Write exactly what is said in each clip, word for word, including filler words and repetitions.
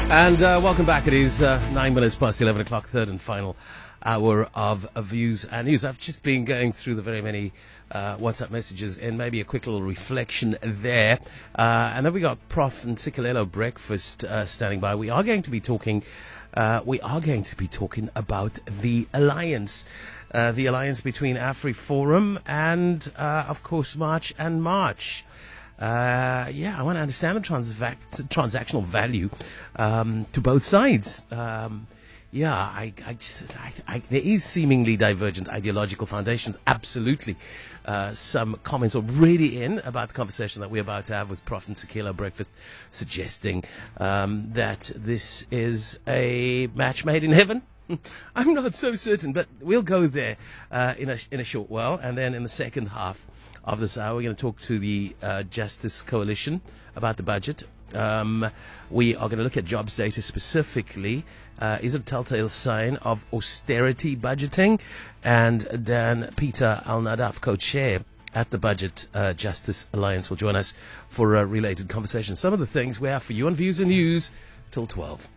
And uh, welcome back. It is uh, nine minutes past eleven o'clock, third and final hour of, of Views and News. I've just been going through the very many uh, WhatsApp messages and maybe a quick little reflection there. Uh, and then we got Prof Ntsikelelo Breakfast uh, standing by. We are going to be talking. Uh, we are going to be talking about the alliance, uh, the alliance between AfriForum and, uh, of course, March and March. Uh, yeah, I want to understand the transvac- transactional value um, to both sides. Um, yeah, I, I just, I, I, there is seemingly divergent ideological foundations. Absolutely. Uh, some comments already in about the conversation that we're about to have with Prof Ntsikelelo Breakfast, suggesting um, that this is a match made in heaven. I'm not so certain, but we'll go there uh, in a in a short while, and then in the second half of this hour, we're going to talk to the uh, Justice Coalition about the budget. Um, we are going to look at jobs data specifically. Uh, is it a telltale sign of austerity budgeting? And Dan Peter Al-Nadaf, co-chair at the Budget uh, Justice Alliance, will join us for a related conversation. Some of the things we have for you on Views and News till twelve.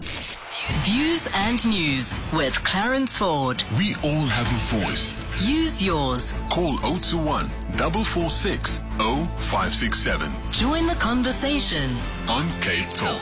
Views and News with Clarence Ford. We all have a voice. Use yours. Call zero two one, four four six, zero five six seven. Join the conversation on Cape Talk.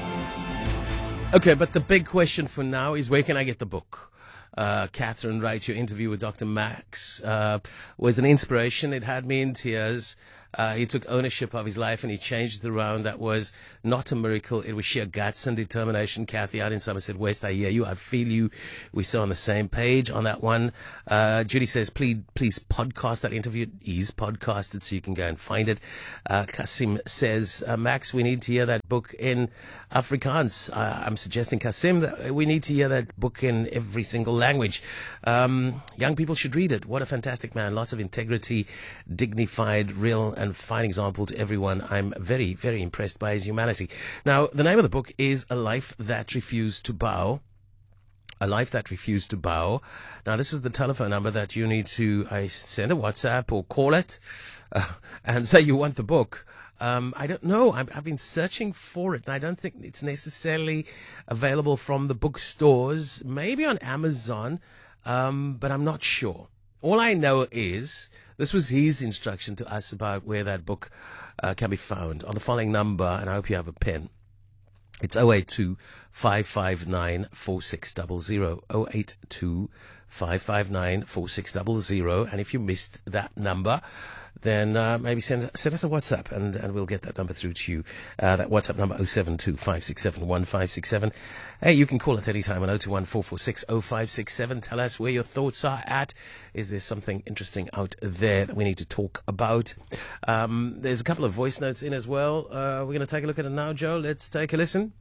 Okay, but the big question for now is, where can I get the book? Uh, Catherine Wright, your interview with Doctor Max uh, was an inspiration. It had me in tears. Uh, he took ownership of his life and he changed it around. That was not a miracle. It was sheer guts and determination. Kathy out in Somerset West, I hear you. I feel you. We're still on the same page on that one. Uh, Judy says, please, please podcast that interview. He's podcasted, so you can go and find it. Uh, Kasim says, uh, Max, we need to hear that book in Afrikaans. Uh, I'm suggesting, Kasim, that we need to hear that book in every single language. Um, young people should read it. What a fantastic man. Lots of integrity, dignified, real, and fine example to everyone. I'm very, very impressed by his humanity. Now, the name of the book is A Life That Refused to Bow. A Life That Refused to Bow. Now, this is the telephone number that you need to uh, send a WhatsApp or call it uh, and say you want the book. Um, I don't know. I've, I've been searching for it, and I don't think it's necessarily available from the bookstores. Maybe on Amazon, um, but I'm not sure. All I know is this was his instruction to us about where that book uh, can be found on the following number, and I hope you have a pen. It's zero eight two, five five nine, four six zero zero, zero eight two, five five nine, four six zero zero, and if you missed that number, then uh, maybe send send us a WhatsApp, and, and we'll get that number through to you. Uh, that WhatsApp number, zero seven two, five six seven, one five six seven. Hey, you can call at any time on zero two one, four four six, zero five six seven. Tell us where your thoughts are at. Is there something interesting out there that we need to talk about? Um, there's a couple of voice notes in as well. Uh, we're going to take a look at it now, Joe. Let's take a listen.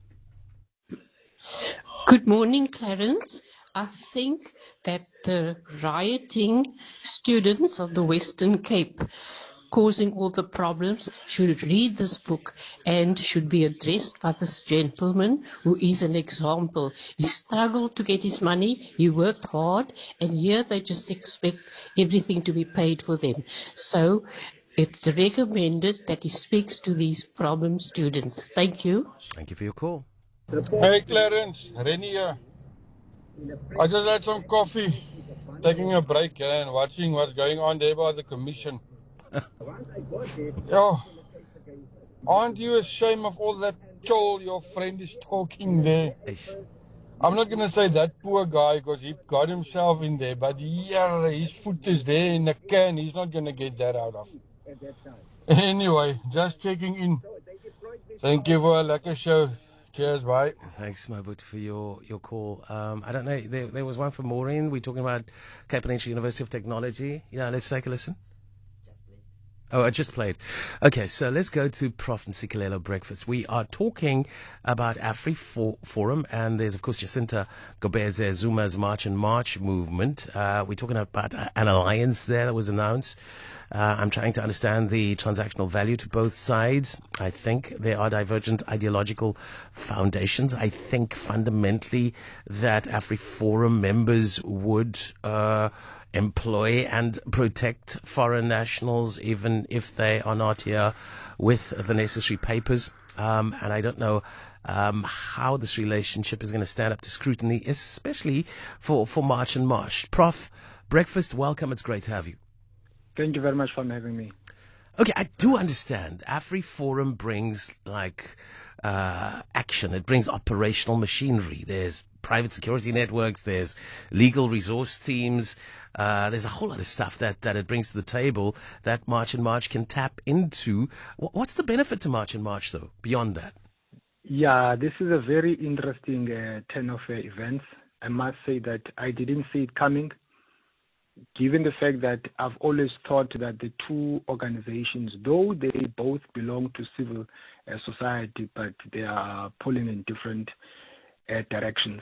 Good morning, Clarence. I think that the rioting students of the Western Cape causing all the problems should read this book and should be addressed by this gentleman who is an example. He struggled to get his money, he worked hard, and here they just expect everything to be paid for them. So it's recommended that he speaks to these problem students. Thank you. Thank you for your call. Hey Clarence, Rennie here. I just had some coffee, taking a break and watching what's going on there by the commission. Yo, aren't you ashamed of all that troll your friend is talking there? I'm not going to say that poor guy because he got himself in there, but yeah, his foot is there in a can. He's not going to get that out of. Anyway, just checking in. Thank you for a lekker show. Cheers, bye. Thanks, Mobut, for your, your call. Um, I don't know, there, there was one for Maureen. We're talking about Cape Peninsula University of Technology. Yeah, let's take a listen. Oh, I just played. Okay, so let's go to Prof Ntsikelelo Breakfast. We are talking about AfriForum, and there's, of course, Jacinta Gobeze Zuma's March and March movement. Uh, we're talking about an alliance there that was announced. Uh, I'm trying to understand the transactional value to both sides. I think there are divergent ideological foundations. I think fundamentally that AfriForum members would uh, employ and protect foreign nationals, even if they are not here with the necessary papers. Um, and I don't know um, how this relationship is going to stand up to scrutiny, especially for, for March and March. Prof, breakfast, welcome. It's great to have you. Thank you very much for having me. Okay, I do understand. AfriForum brings like uh, action. It brings operational machinery. There's private security networks. There's legal resource teams. Uh, there's a whole lot of stuff that, that it brings to the table that March and March can tap into. What's the benefit to March and March, though, beyond that? Yeah, this is a very interesting uh, turn of uh, events. I must say that I didn't see it coming, given the fact that I've always thought that the two organizations, though they both belong to civil uh, society, but they are pulling in different uh, directions.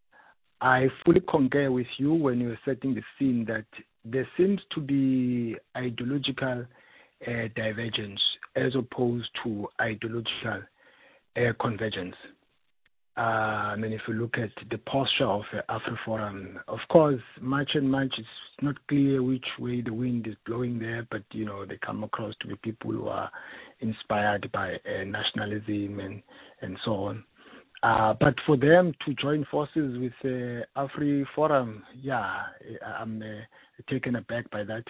I fully concur with you when you're setting the scene that there seems to be ideological uh, divergence as opposed to ideological uh, convergence. Uh, I mean, if you look at the posture of uh, AfriForum, of course, March and March, it's not clear which way the wind is blowing there, but, you know, they come across to be people who are inspired by uh, nationalism and, and so on. Uh, but for them to join forces with uh, AfriForum, yeah, I'm uh, taken aback by that.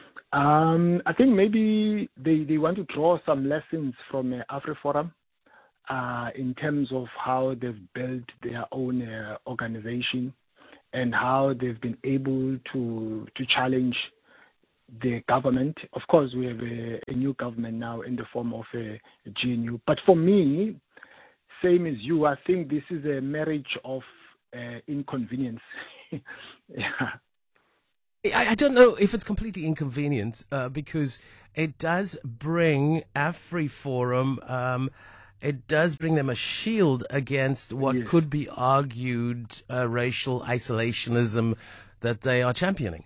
Um, I think maybe they, they want to draw some lessons from uh, AfriForum. Uh, in terms of how they've built their own uh, organization and how they've been able to to challenge the government. Of course, we have a, a new government now in the form of a, a G N U. But for me, same as you, I think this is a marriage of uh, inconvenience. Yeah. I, I don't know if it's completely inconvenient uh, because it does bring AfriForum... Um, It does bring them a shield against what yes. could be argued uh, racial isolationism that they are championing.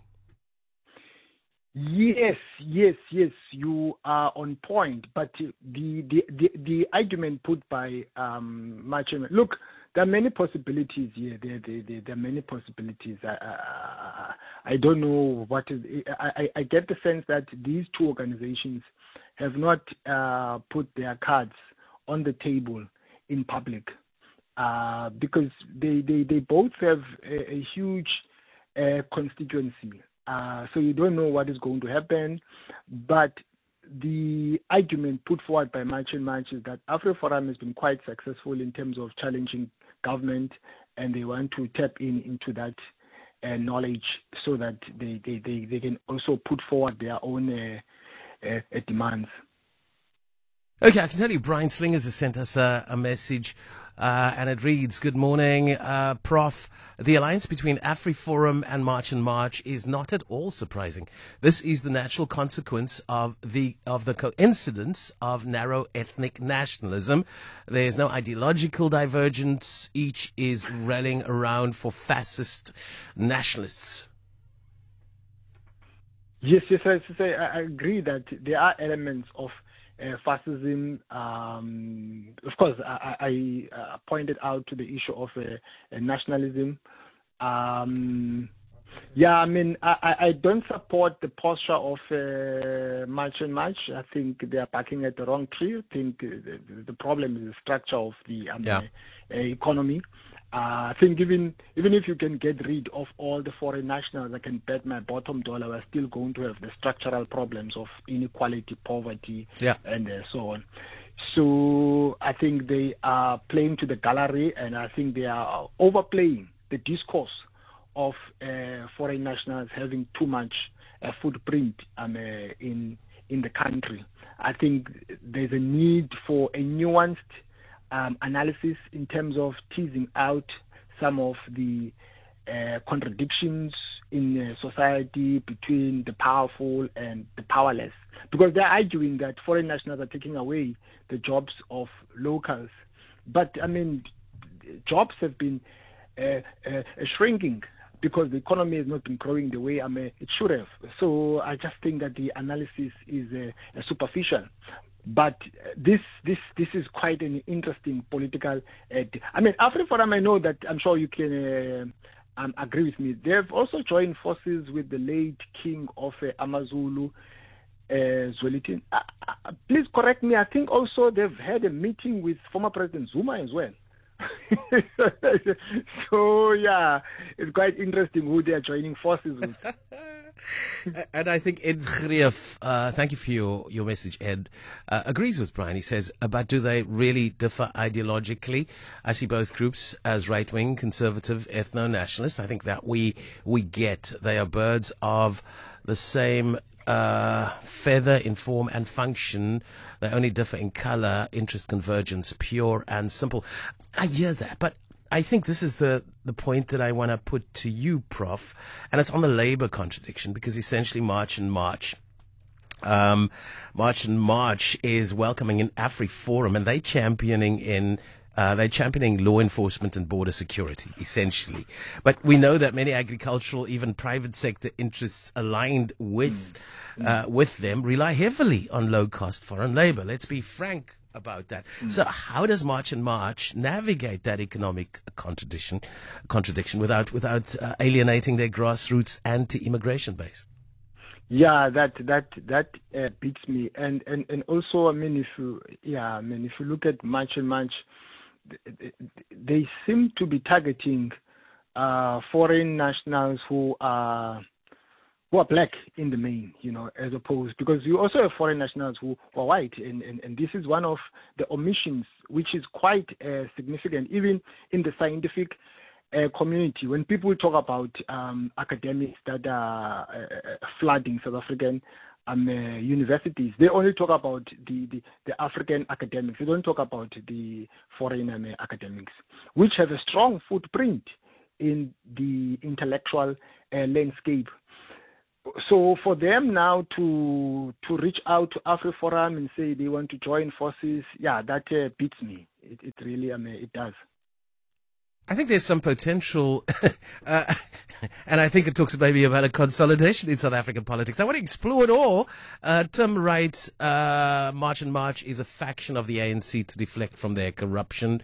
Yes, yes, yes, you are on point. But the the, the, the argument put by um, Martin, look, there are many possibilities here. There, there, there, there are many possibilities. I, I, I don't know what is. I, I get the sense that these two organizations have not uh, put their cards on the table in public uh, because they, they, they both have a, a huge uh, constituency. Uh, so you don't know what is going to happen. But the argument put forward by March and March is that AfriForum has been quite successful in terms of challenging government, and they want to tap in into that uh, knowledge so that they, they, they, they can also put forward their own uh, uh, uh, demands. Okay, I can tell you Brian Slingers has sent us a, a message, uh, and it reads, good morning, uh, Prof. The alliance between AfriForum and March and March is not at all surprising. This is the natural consequence of the of the coincidence of narrow ethnic nationalism. There is no ideological divergence. Each is rallying around for fascist nationalists. Yes, yes, I, I agree that there are elements of Uh, fascism. Um, of course, I, I uh, pointed out to the issue of uh, uh, nationalism. Um, yeah, I mean, I, I don't support the posture of uh, March and March. I think they are backing at the wrong tree. I think the, the problem is the structure of the um, yeah. uh, economy. Uh, I think even even if you can get rid of all the foreign nationals, I can bet my bottom dollar we're still going to have the structural problems of inequality, poverty, yeah. and uh, so on. So I think they are playing to the gallery, and I think they are overplaying the discourse of uh, foreign nationals having too much uh, footprint um, uh, in in the country. I think there's a need for a nuanced Um, analysis in terms of teasing out some of the uh, contradictions in uh, society between the powerful and the powerless, because they're arguing that foreign nationals are taking away the jobs of locals. But I mean, jobs have been uh, uh, shrinking because the economy has not been growing the way I mean, it should have. So I just think that the analysis is uh, superficial. But this this this is quite an interesting political. Uh, I mean, AfriForum, I know that I'm sure you can uh, um, agree with me. They have also joined forces with the late king of uh, Amazulu, uh, Zwelithini. Uh, uh, please correct me. I think also they've had a meeting with former President Zuma as well. So yeah, it's quite interesting who they are joining forces with. And I think Ed Greef, uh, thank you for your, your message, Ed, uh, agrees with Brian. He says, uh, but do they really differ ideologically? I see both groups as right-wing, conservative, ethno-nationalist. I think that we we get they are birds of the same uh, feather in form and function. They only differ in color, interest convergence, pure and simple. I hear that, but I think this is the, the point that I want to put to you, Professor And it's on the Labour contradiction, because essentially March and March, um, March and March is welcoming an AfriForum, and they championing in uh, they're championing law enforcement and border security, essentially. But we know that many agricultural, even private sector interests aligned with mm. uh, with them rely heavily on low cost foreign labour. Let's be frank about that. Mm. So how does March and March navigate that economic contradiction contradiction without without uh, alienating their grassroots anti-immigration base? Yeah, that that that uh, beats me. And, and and also, I mean, if you yeah, I mean, if you look at March and March, they seem to be targeting uh, foreign nationals who are who are black in the main, you know, as opposed, because you also have foreign nationals who are white, and, and, and this is one of the omissions which is quite uh, significant, even in the scientific uh, community. When people talk about um, academics that are uh, flooding South African um, uh, universities, they only talk about the, the, the African academics. They don't talk about the foreign um, academics, which have a strong footprint in the intellectual uh, landscape. So for them now to to reach out to AfriForum and say they want to join forces, yeah, that uh, beats me. It, it really, I mean, it does. I think there's some potential, uh, and I think it talks maybe about a consolidation in South African politics. I want to explore it all. Uh, Tim writes, uh, March and March is a faction of the A N C to deflect from their corruption.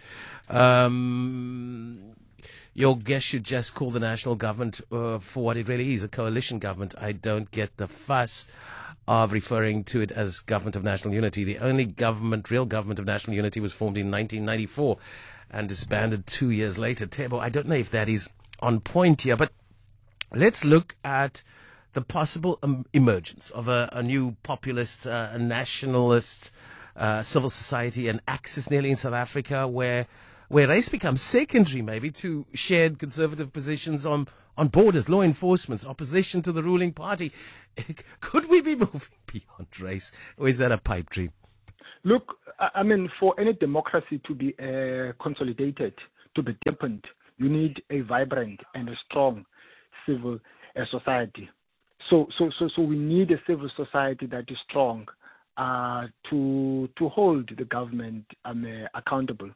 Um... Your guest should just call the national government uh, for what it really is, a coalition government. I don't get the fuss of referring to it as government of national unity. The only government, real government of national unity was formed in nineteen ninety-four and disbanded two years later. Tebo, I don't know if that is on point here, but let's look at the possible um, emergence of a, a new populist, uh, a nationalist uh, civil society and axis nearly in South Africa where where race becomes secondary maybe to shared conservative positions on, on borders, law enforcement, opposition to the ruling party. Could we be moving beyond race, or is that a pipe dream? Look, I mean, for any democracy to be uh, consolidated, to be deepened, you need a vibrant and a strong civil uh, society. So, so, so, so we need a civil society that is strong uh, to to hold the government um, uh, accountable.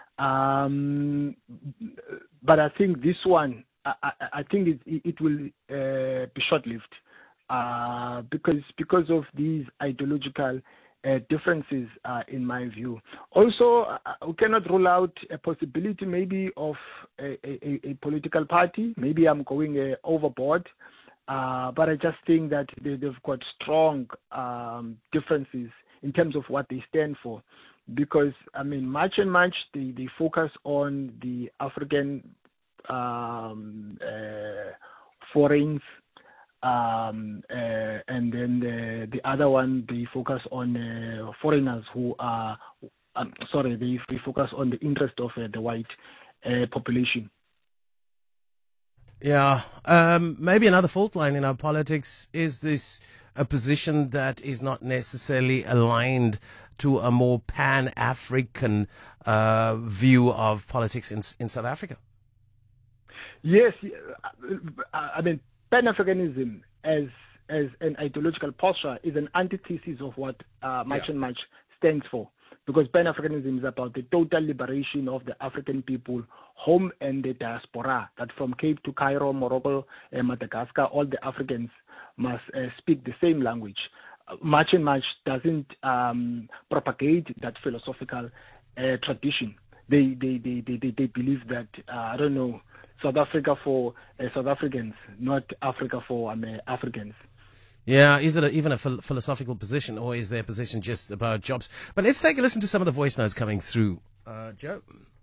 Um, but I think this one, I, I, I think it, it will uh, be short-lived uh, because because of these ideological uh, differences, uh, in my view. Also, uh, we cannot rule out a possibility maybe of a, a, a political party. Maybe I'm going uh, overboard, uh, but I just think that they, they've got strong um, differences in terms of what they stand for. Because, I mean, March and March, they, they focus on the African um, uh, foreigners, um, uh, and then the, the other one, they focus on uh, foreigners who are, um, sorry, they, they focus on the interest of uh, the white uh, population. Yeah, um, maybe another fault line in our politics is this a position that is not necessarily aligned to a more pan-African uh, view of politics in in South Africa. Yes, I mean, Pan-Africanism as as an ideological posture is an antithesis of what uh, March yeah. and March stands for. Because Pan-Africanism is about the total liberation of the African people, home and the diaspora, that from Cape to Cairo, Morocco, uh, Madagascar, all the Africans must uh, speak the same language. Uh, March and March doesn't um, propagate that philosophical uh, tradition. They, they, they, they, they, they believe that, uh, I don't know, South Africa for uh, South Africans, not Africa for um, uh, Africans. Yeah, is it a, even a phil- philosophical position, or is their position just about jobs? But let's take a listen to some of the voice notes coming through. Uh, Joe?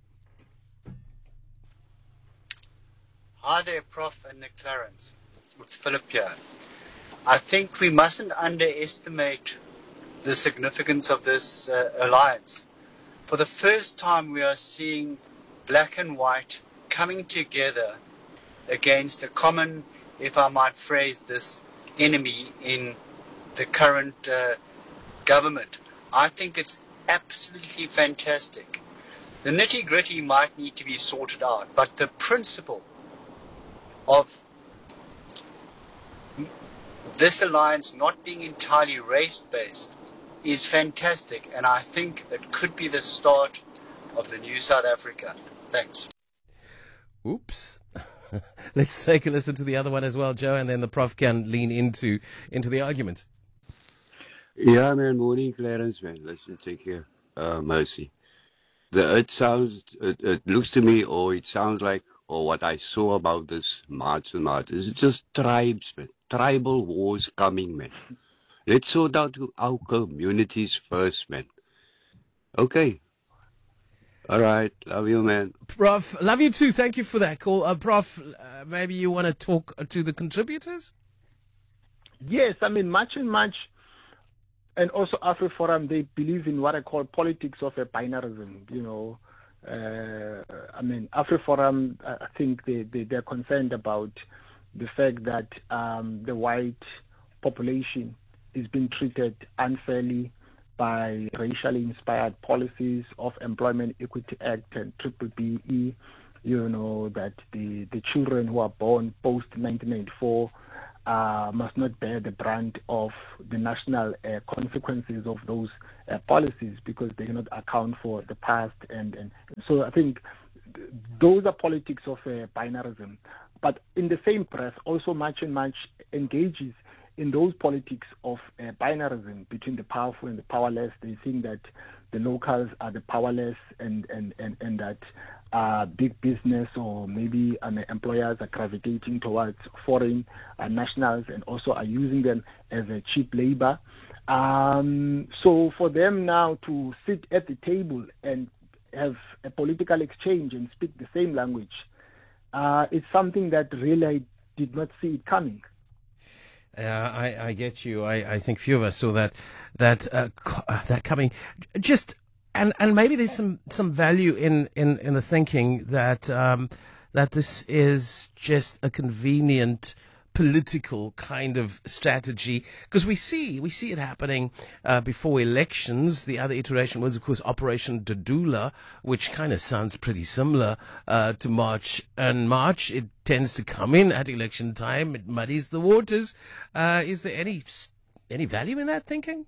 Hi there, Prof and the Clarence. It's Philip here. I think we mustn't underestimate the significance of this uh, alliance. For the first time, we are seeing black and white coming together against a common, if I might phrase this, enemy in the current uh, government. I think it's absolutely fantastic. The nitty-gritty might need to be sorted out, but the principle of this alliance not being entirely race-based is fantastic, and I think it could be the start of the new South Africa. Thanks. Oops. Let's take a listen to the other one as well, Joe, and then the Prof can lean into into the argument. Yeah, man. Morning, Clarence, man. Listen, take care. Uh, Mercy. The, it sounds, it, it looks to me, or it sounds like, or what I saw about this March and March, is just tribes, man. Tribal wars coming, man. Let's sort out our communities first, man. Okay. All right. Love you, man. Prof, love you too. Thank you for that call. Uh, Prof, uh, maybe you want to talk to the contributors? Yes, I mean, March and March and also AfriForum, they believe in what I call politics of a binarism, you know. Uh, I mean, AfriForum, I think they, they, they're concerned about the fact that um, the white population is being treated unfairly by racially inspired policies of Employment Equity Act and Triple B E, you know, that the, the children who are born post nineteen ninety-four uh, must not bear the brunt of the national uh, consequences of those uh, policies because they cannot account for the past. And, and so I think th- those are politics of uh, binarism. But in the same breath, also March and March engages in those politics of uh, binarism between the powerful and the powerless. They think that the locals are the powerless and, and, and, and that uh, big business or maybe um, employers are gravitating towards foreign uh, nationals and also are using them as a cheap labor. Um, so for them now to sit at the table and have a political exchange and speak the same language, uh, it's something that really I did not see it coming. Uh, I, I get you. I, I think few of us saw that that uh, co- uh, that coming. Just and, and maybe there's some, some value in, in, in the thinking that um, that this is just a convenient political kind of strategy, because we see we see it happening uh, before elections. The other iteration was, of course, Operation Dadula, which kind of sounds pretty similar uh, to March and March. It tends to come in at election time. It muddies the waters. Uh, is there any any value in that thinking?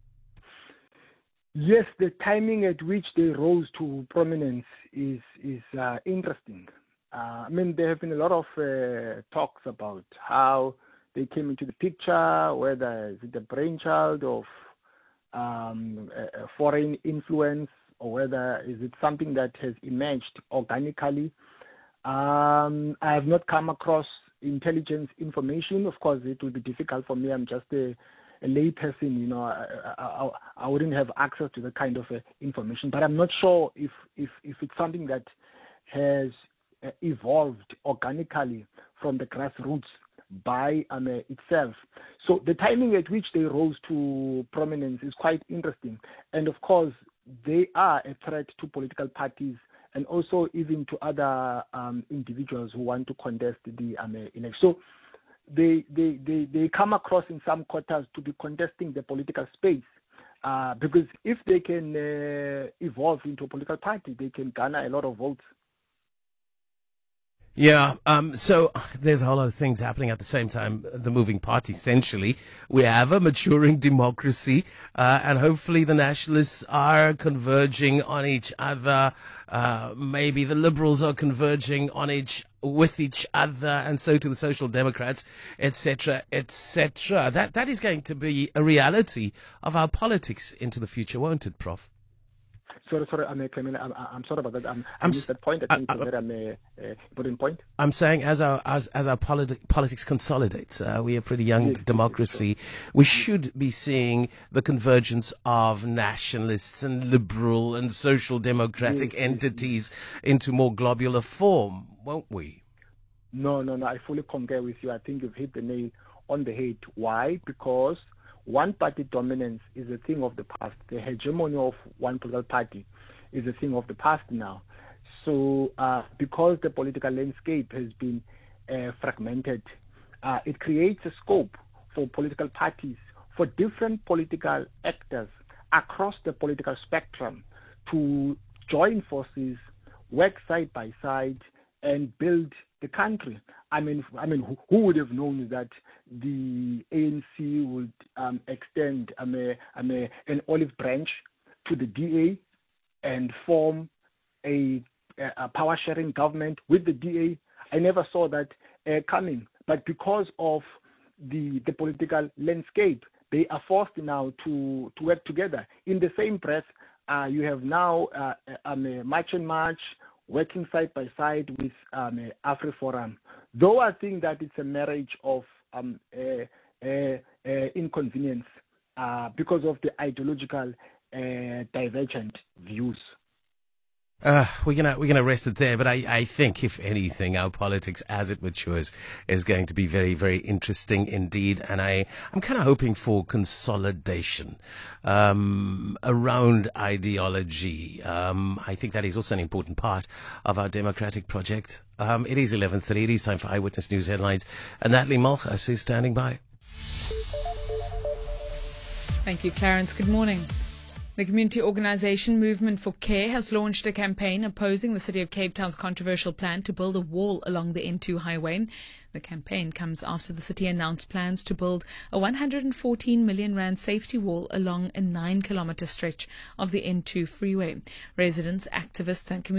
Yes, the timing at which they rose to prominence is is uh, interesting. Uh, I mean, there have been a lot of uh, talks about how they came into the picture, whether it's the brainchild of um, a, a foreign influence or whether is it something that has emerged organically. Um, I have not come across intelligence information. Of course, it will be difficult for me. I'm just a, a lay person, you know. I, I, I wouldn't have access to the kind of uh, information. But I'm not sure if, if, if it's something that has Uh, evolved organically from the grassroots by um, uh, itself. So the timing at which they rose to prominence is quite interesting. And of course, they are a threat to political parties and also even to other um, individuals who want to contest the um, uh, election. So they, they, they, they come across in some quarters to be contesting the political space. Uh, because if they can uh, evolve into a political party, they can garner a lot of votes. Yeah, um, so there's a whole lot of things happening at the same time. The moving parts, essentially. We have a maturing democracy, uh, and hopefully the nationalists are converging on each other. Uh, maybe the liberals are converging on each with each other, and so to the social democrats, et cetera, et cetera. That that is going to be a reality of our politics into the future, won't it, Prof? Sorry, sorry, I'm, I'm, I'm, I'm sorry about that. I'm, I I'm missed that point. I think I, it's a very um, uh, important point. I'm saying as our as, as our politi- politics consolidates, uh, we're a pretty young Yes, democracy. We should be seeing the convergence of nationalists and liberal and social democratic Yes, entities into more globular form, won't we? No, no, no. I fully concur with you. I think you've hit the nail on the head. Why? Because one-party dominance is a thing of the past. The hegemony of one political party is a thing of the past now. So uh, because the political landscape has been uh, fragmented, uh, it creates a scope for political parties, for different political actors across the political spectrum to join forces, work side by side, and build the country. I mean, I mean, who, who would have known that the A N C would um, extend um, a, um, a, an olive branch to the D A and form a, a power-sharing government with the D A? I never saw that uh, coming. But because of the the political landscape, they are forced now to, to work together. In the same breath, uh, you have now uh, um, a March and March working side by side with um, AfriForum. Though I think that it's a marriage of um, uh, uh, uh, inconvenience uh, because of the ideological uh, divergent views. Uh, we're gonna we're gonna rest it there, but I, I think if anything, our politics as it matures is going to be very very interesting indeed, and I I'm kind of hoping for consolidation um, around ideology. Um, I think that is also an important part of our democratic project. Um, it is eleven thirty. It is time for Eyewitness News headlines, and Natalie Malchus is standing by. Thank you, Clarence. Good morning. The community organisation Movement for Care has launched a campaign opposing the City of Cape Town's controversial plan to build a wall along the N two highway. The campaign comes after the city announced plans to build a one hundred fourteen million rand safety wall along a nine kilometre stretch of the N two freeway. Residents, activists and community